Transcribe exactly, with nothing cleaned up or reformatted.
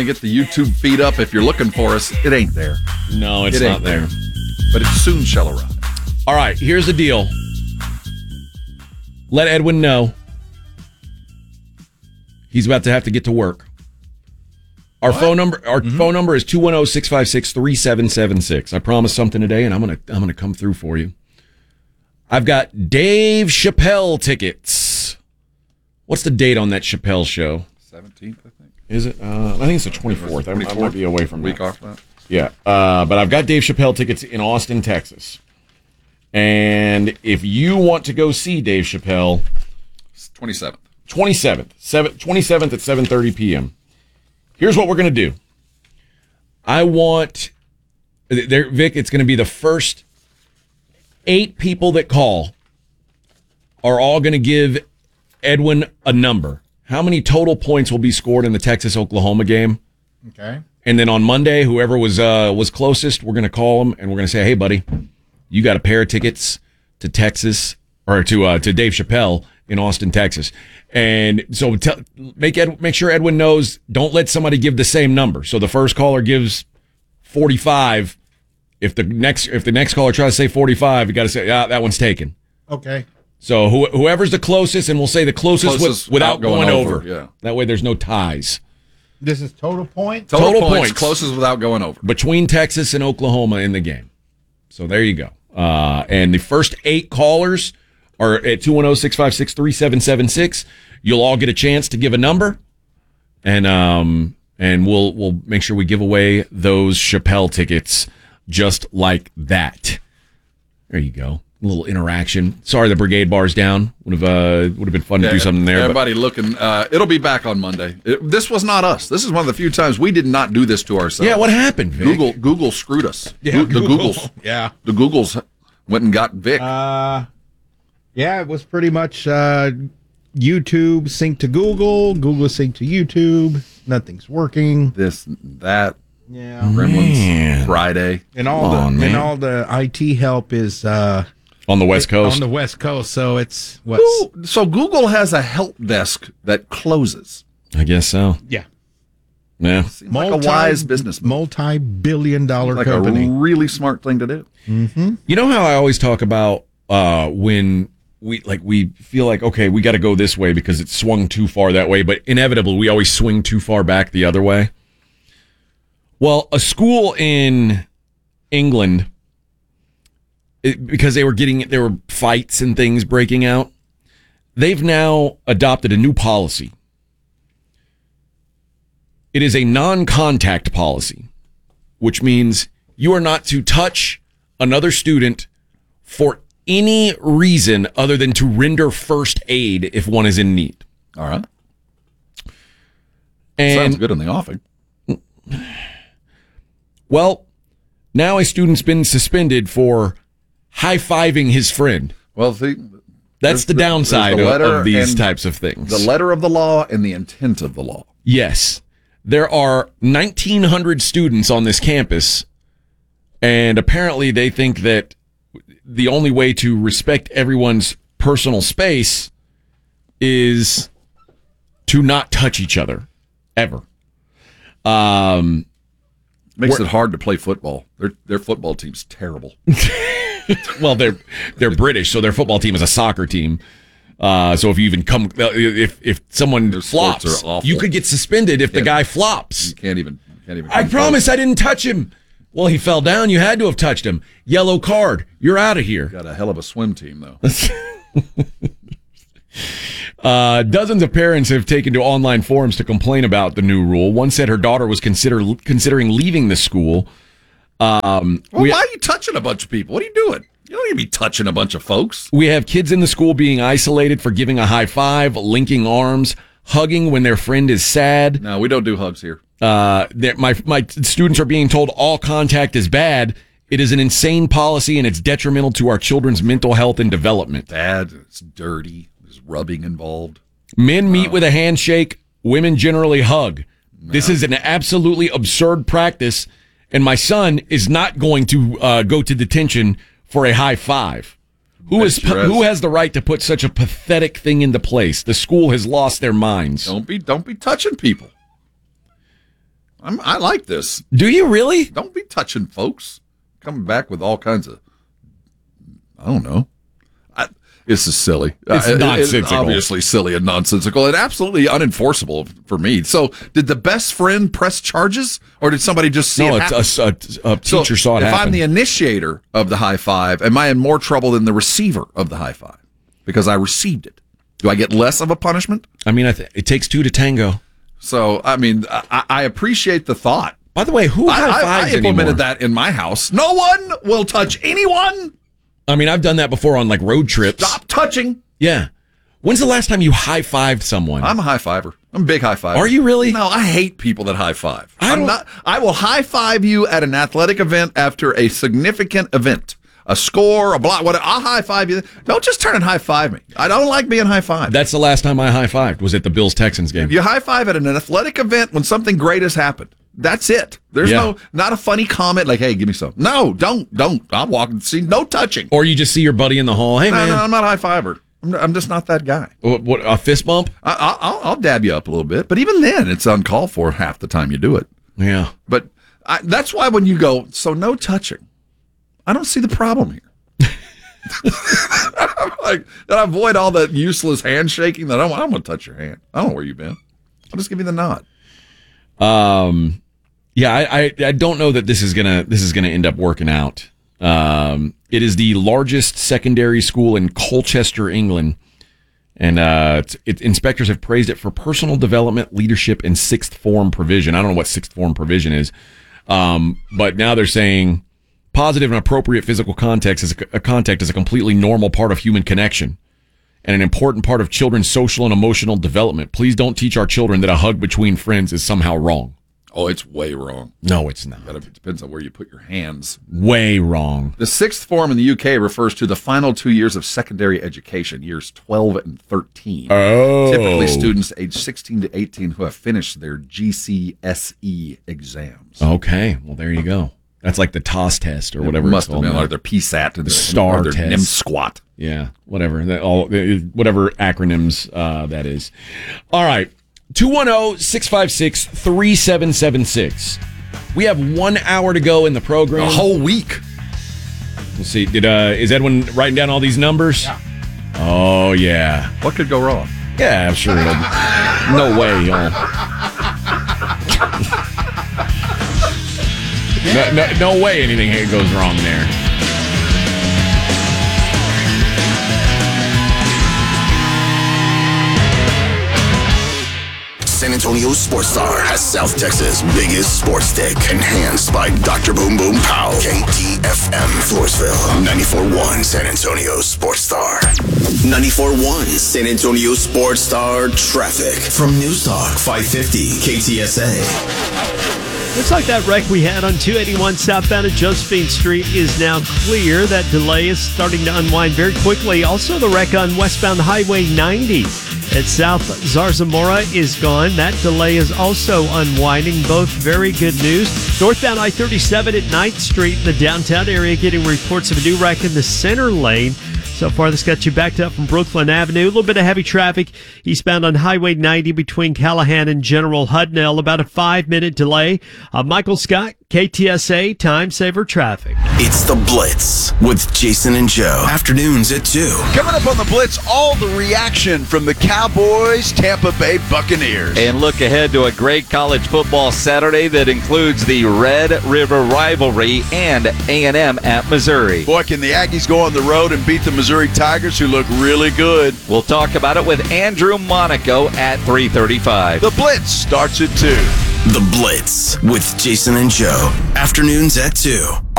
Get the YouTube feed up if you're looking for us. It ain't there. No, it's it not there. there. But it soon shall arrive. All right, here's the deal. Let Edwin know he's about to have to get to work. Our what? phone number our mm-hmm. phone number is two one zero, six five six, three seven seven six. I promised something today, and I'm gonna I'm gonna come through for you. I've got Dave Chappelle tickets. What's the date on that Chappelle show? seventeenth, I think. Is it? Uh, I think it's the twenty-fourth. I, I might be away from week that. off that. Yeah, uh, but I've got Dave Chappelle tickets in Austin, Texas. And if you want to go see Dave Chappelle, it's twenty-seventh. twenty-seventh. seven, twenty-seventh at seven thirty p.m. Here's what we're going to do. I want, there, Vic, it's going to be the first eight people that call are all going to give Edwin a number. How many total points will be scored in the Texas-Oklahoma game? Okay. And then on Monday, whoever was uh, was closest, we're going to call them and we're going to say, "Hey, buddy, you got a pair of tickets to Texas or to uh, to Dave Chappelle in Austin, Texas." And so tell, make Ed, make sure Edwin knows. Don't let somebody give the same number. So the first caller gives forty-five. If the next if the next caller tries to say forty-five, you got to say, "Ah, that one's taken." Okay. So who, whoever's the closest, and we'll say the closest, closest with, without going, going over. over. Yeah. That way there's no ties. This is total points? Total, total points, points. Closest without going over. Between Texas and Oklahoma in the game. So there you go. Uh, and the first eight callers are at two one zero, six five six, three seven seven six. You'll all get a chance to give a number. And um, and we'll we'll make sure we give away those Chappelle tickets just like that. There you go. A little interaction. Sorry, the Brigade Bar's down. Would have uh, would have been fun yeah, to do something there. Everybody but. looking. Uh, it'll be back on Monday. It, this was not us. This is one of the few times we did not do this to ourselves. Yeah, what happened, Vic? Google Google screwed us. Yeah, Go- Google. the Googles. Yeah, the Googles went and got Vic. Uh, yeah, it was pretty much uh, YouTube sync to Google, Google sync to YouTube. Nothing's working. This that. Yeah, Gremlins Man. Friday, and all Come the on, and all the I T help is. Uh, On the West Coast? On the West Coast, so it's what? Ooh, so Google has a help desk that closes. I guess so. Yeah. Yeah. Seems like a wise business. Multi-billion dollar like company. a really smart thing to do. Mm-hmm. You know how I always talk about uh, when we like we feel like, okay, we got to go this way because it swung too far that way, but inevitably we always swing too far back the other way. Well, a school in England, it, because they were getting, there were fights and things breaking out, they've now adopted a new policy. It is a non-contact policy, which means you are not to touch another student for any reason other than to render first aid if one is in need. All right. And, sounds good in the offing. Well, now a student's been suspended for high-fiving his friend. Well, the, that's the, the downside the of, of these types of things. The letter of the law and the intent of the law. Yes. There are nineteen hundred students on this campus, and apparently they think that the only way to respect everyone's personal space is to not touch each other, ever. Um... Makes We're, it hard to play football. Their their football team's terrible. Well, they're they're British, so their football team is a soccer team. Uh, so if you even come, if if someone their flops, you could get suspended if the guy flops. You can't even. Can't even I promise I didn't touch him. Well, he fell down. You had to have touched him. Yellow card. You're out of here. Got a hell of a swim team, though. Uh, dozens of parents have taken to online forums to complain about the new rule. One said her daughter was consider, considering leaving the school. Um, well, we, why are you touching a bunch of people? What are you doing? You don't need to be touching a bunch of folks. We have kids in the school being isolated for giving a high five, linking arms, hugging when their friend is sad. No, we don't do hugs here. Uh, my my students are being told all contact is bad. It is an insane policy, and it's detrimental to our children's mental health and development. Bad. It's dirty. Rubbing involved. Men meet uh, with a handshake. Women generally hug. No. This is an absolutely absurd practice, and my son is not going to uh, go to detention for a high five. Who is who has the right to put such a pathetic thing into place? The school has lost their minds. Don't be don't be touching people. I'm, I like this. Do you really? Don't be touching folks. Coming back with all kinds of, I don't know. I, this is silly. It's Uh, it- nonsensical. It's obviously silly and nonsensical and absolutely unenforceable for me. So, did the best friend press charges, or did somebody just see No, it it's happen? a, a, a teacher So saw it if happen. I'm the initiator of the high five, am I in more trouble than the receiver of the high five because I received it? Do I get less of a punishment? I mean, I th- it takes two to tango. So, I mean, I, I appreciate the thought. By the way, who I, high I, I fives implemented anymore? that in my house. No one will touch anyone. I mean, I've done that before on like road trips. Stop touching. Yeah. When's the last time you high fived someone? I'm a high fiver. I'm a big high fiver. Are you really? No, I hate people that high five. I I'm don't- not. I will high five you at an athletic event after a significant event, a score, a block. What? I'll high five you. Don't just turn and high five me. I don't like being high five. That's the last time I high fived. Was at the Bills Texans game. You high five at an athletic event when something great has happened. That's it. There's Yeah. no not a funny comment like, "Hey, give me some." No, don't, don't. I'm walking. See, no touching. Or you just see your buddy in the hall. Hey No, man, no, I'm not a high fiver. I'm, I'm just not that guy. what, what a fist bump? I, I, I'll, I'll dab you up a little bit, but even then, it's uncalled for half the time you do it. Yeah. But I, that's why when you go, so no touching, I don't see the problem here. I'm like, and I avoid all that useless handshaking that I don't, I don't want to touch your hand. I don't know where you've been. I'll just give you the nod. Um, yeah, I, I, I don't know that this is gonna this is gonna end up working out. Um, it is the largest secondary school in Colchester, England, and uh, it's, it, inspectors have praised it for personal development, leadership, and sixth form provision. I don't know what sixth form provision is, um, but now they're saying positive and appropriate physical context is a, a contact is a completely normal part of human connection and an important part of children's social and emotional development. Please don't teach our children that a hug between friends is somehow wrong. Oh, it's way wrong. No, it's not. But it depends on where you put your hands. Way wrong. The sixth form in the U K refers to the final two years of secondary education, years twelve and thirteen. Oh. Typically students aged sixteen to eighteen who have finished their G C S E exams. Okay. Well, there you go. That's like the T O S test or whatever Must it's have called. been, now. or their P SAT, or their, STAR or their test. N I M squat. Yeah, whatever. That all whatever acronyms uh, that is. All right. two one zero, six five six, three seven seven six. We have one hour to go in the program. A whole week. Let's see. Did uh, is Edwin writing down all these numbers? Yeah. Oh yeah. What could go wrong? Yeah, I'm sure it'll. No way, y'all. no, no, no way anything goes wrong there. San Antonio Sports Star has South Texas' biggest sports stick, enhanced by Doctor Boom Boom Pow. K T F M Floresville, ninety-four point one San Antonio Sports Star. ninety-four point one San Antonio Sports Star traffic from News Talk five fifty K T S A. Looks like that wreck we had on two eighty-one southbound at Josephine Street is now clear. That delay is starting to unwind very quickly. Also, the wreck on westbound Highway ninety at South Zarzamora is gone. That delay is also unwinding. Both very good news. Northbound I thirty-seven at ninth Street in the downtown area getting reports of a new wreck in the center lane. So far, this got you backed up from Brooklyn Avenue. A little bit of heavy traffic eastbound on Highway ninety between Callahan and General Hudnell. About a five-minute delay. Uh, Michael Scott, K T S A, Time Saver Traffic. It's The Blitz with Jason and Joe. Afternoons at two. Coming up on the Blitz, all the reaction from the Cowboys, Tampa Bay Buccaneers. And look ahead to a great college football Saturday that includes the Red River rivalry and A and M at Missouri. Boy, can the Aggies go on the road and beat the Missouri Tigers, who look really good. We'll talk about it with Andrew Monaco at three thirty-five. The Blitz starts at two. The Blitz with Jason and Joe. Afternoons at two.